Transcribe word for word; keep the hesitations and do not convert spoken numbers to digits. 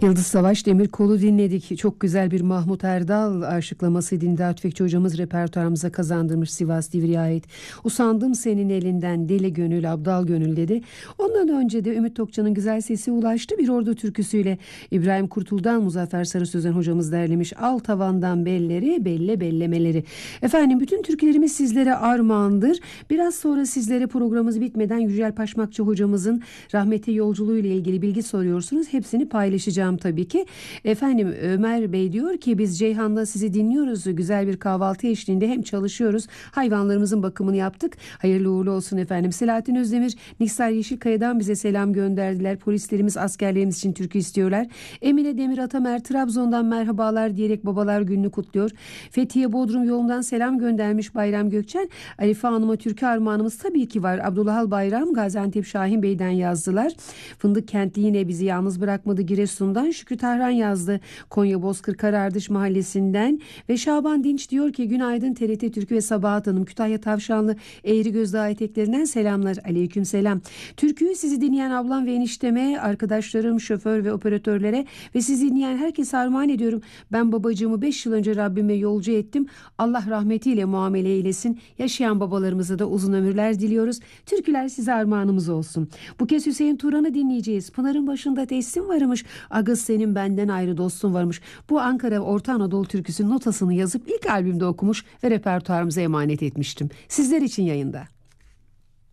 Yıldız Savaş Demirkol'u dinledik. Çok güzel bir Mahmut Erdal aşıklaması Dindar Tüfekçi hocamız repertuarımıza kazandırmış Sivas Divriğe ait. Usandım senin elinden deli gönül abdal gönül dedi. Ondan önce de Ümit Tokcan'ın güzel sesi ulaştı bir ordu türküsüyle. İbrahim Kurtul'dan Muzaffer Sarı Sözen hocamız derlemiş. Al tavandan belleri belle bellemeleri. Efendim bütün türkülerimiz sizlere armağandır. Biraz sonra sizlere programımız bitmeden Yücel Paşmakçı hocamızın rahmete yolculuğu ile ilgili bilgi soruyorsunuz. Hepsini paylaşacağım tabii ki. Efendim Ömer Bey diyor ki biz Ceyhan'da sizi dinliyoruz. Güzel bir kahvaltı eşliğinde hem çalışıyoruz. Hayvanlarımızın bakımını yaptık. Hayırlı uğurlu olsun efendim. Selahattin Özdemir, Niksar Yeşilkaya'dan bize selam gönderdiler. Polislerimiz, askerlerimiz için türkü istiyorlar. Emine Demir Atamer Trabzon'dan merhabalar diyerek babalar gününü kutluyor. Fethiye Bodrum yolundan selam göndermiş Bayram Gökçen. Arife Hanım'a türkü armağanımız tabii ki var. Abdullah Bayram Gaziantep Şahin Bey'den yazdılar. Fındık Kentli yine bizi yalnız bırakmadı Giresun'dan. Şükrü Tahran yazdı. Konya Bozkır Karardış Mahallesi'nden ve Şaban Dinç diyor ki günaydın T R T Türkü ve Sabahat Hanım. Kütahya Tavşanlı Eğri Gözdağ eteklerinden selamlar. Aleyküm selam. Türküyü sizi dinleyen ablam ve enişteme, arkadaşlarım, şoför ve operatörlere ve sizi dinleyen herkese armağan ediyorum. Ben babacığımı beş yıl önce Rabbime yolcu ettim. Allah rahmetiyle muamele eylesin. Yaşayan babalarımıza da uzun ömürler diliyoruz. Türküler size armağanımız olsun. Bu kez Hüseyin Turan'ı dinleyeceğiz. Pınar'ın başında teslim varmış. Agız senin benden ayrı dostun varmış. Bu Ankara Orta Anadolu türküsünün notasını yazıp ilk albümde okumuş ve repertuarımıza emanet etmiştim. Sizler için yayında.